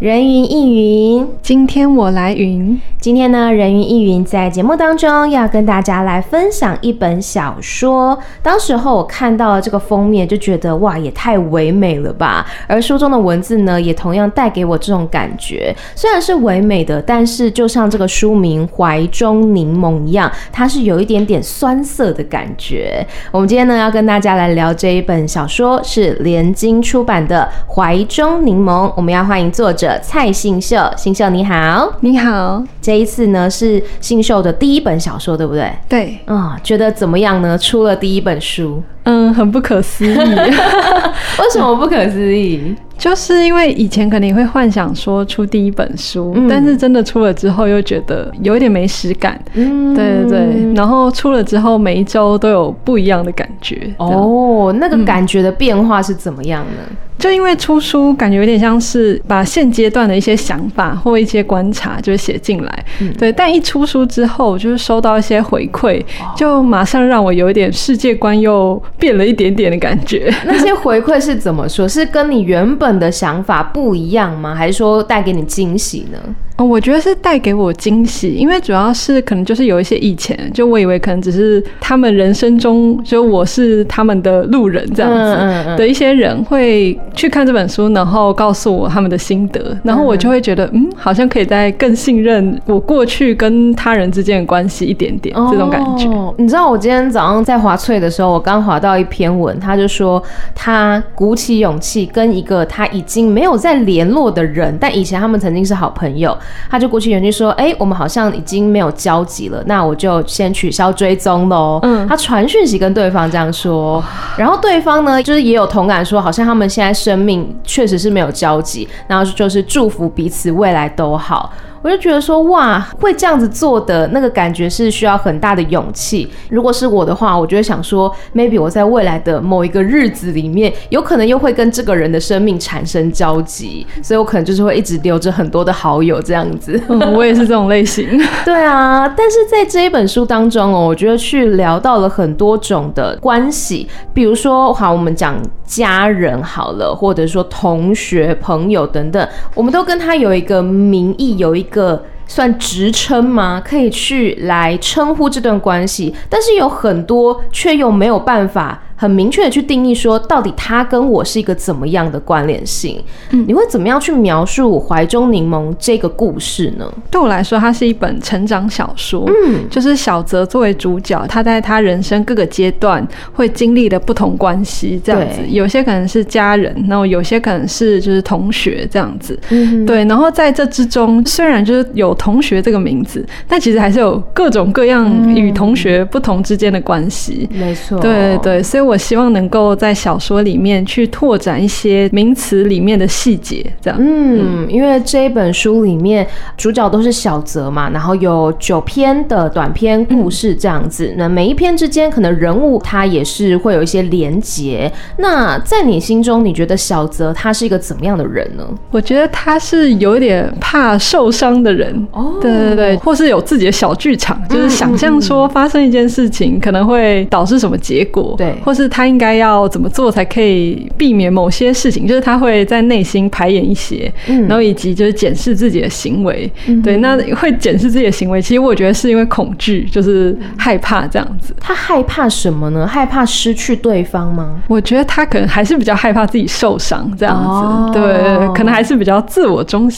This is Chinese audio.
人云亦云， 今天我来云。 今天呢，人云亦云在节目当中要跟大家来分享一本小说。当时候我看到了这个封面，就觉得哇，也太唯美了吧！而书中的文字呢，也同样带给我这种感觉。虽然是唯美的，但是就像这个书名《怀中柠檬》一样，它是有一点点酸涩的感觉。我们今天呢，要跟大家来聊这一本小说，是联经出版的《怀中柠檬》。我们要欢迎作者蔡信秀。信秀你好。 你好。 这一次呢是信秀的第一本小说，对不对？ 对。 觉得怎么样呢？出了第一本书。 很不可思议。 为什么不可思议？ 就是因为以前可能也会幻想说出第一本书，但是真的出了之后又觉得有一点没实感。对对对。然后出了之后每一周都有不一样的感觉。 那个感觉的变化是怎么样呢？ 就因为出书感觉有点像是把现阶段的一些想法或一些观察就写进来。对，但一出书之后就是收到一些回馈，就马上让我有一点世界观又变了一点点的感觉。 那些回馈是怎么说？是跟你原本的想法不一样吗？还是说带给你惊喜呢？ 我觉得是带给我惊喜，因为主要是可能就是有一些以前就我以为可能只是他们人生中就我是他们的路人这样子的一些人会去看这本书，然后告诉我他们的心得，然后我就会觉得好像可以再更信任我过去跟他人之间的关系一点点这种感觉。 你知道我今天早上在滑脆的时候，我刚滑到一篇文，他就说他鼓起勇气跟一个他已经没有再联络的人，但以前他们曾经是好朋友，他就鼓起勇气说我们好像已经没有交集了，那我就先取消追踪咯。他传讯息跟对方这样说，然后对方呢就是也有同感说好像他们现在生命确实是没有交集，然后就是祝福彼此未来都好。我就觉得说哇，会这样子做的那个感觉是需要很大的勇气。如果是我的话，我就会想说 maybe 我在未来的某一个日子里面有可能又会跟这个人的生命产生交集，所以我可能就是会一直留着很多的好友这样子。 我也是这种类型。 对啊，但是在这一本书当中我觉得去聊到了很多种的关系，比如说好，我们讲家人好了，或者说同学朋友等等，我们都跟他有一个名义，有一个算职称吗？可以去来称呼这段关系，但是有很多却又没有办法很明确的去定义说到底他跟我是一个怎么样的关联性。你会怎么样去描述《怀中柠檬》这个故事呢？ 对我来说它是一本成长小说。就是小泽作为主角，他在他人生各个阶段会经历的不同关系这样子，有些可能是家人，然后有些可能是就是同学这样子。对，然后在这之中虽然就是有同学这个名字，但其实还是有各种各样与同学不同之间的关系。 没错。 对对，所以我希望能够在小说里面去拓展一些名词里面的细节这样。 因为这一本书里面主角都是小泽嘛，然后有9篇的短篇故事这样子，那每一篇之间可能人物他也是会有一些连结。那在你心中，你觉得小泽他是一个怎么样的人呢？ 我觉得他是有点怕受伤的人。对对对，或是有自己的小剧场，就是想象说发生一件事情可能会导致什么结果，对，或是他应该要怎么做才可以避免某些事情，就是他会在内心排演一些，然后以及就是检视自己的行为。对，那会检视自己的行为，其实我觉得是因为恐惧，就是害怕这样子。 他害怕什么呢？害怕失去对方吗？ 我觉得他可能还是比较害怕自己受伤这样子。对，可能还是比较自我中心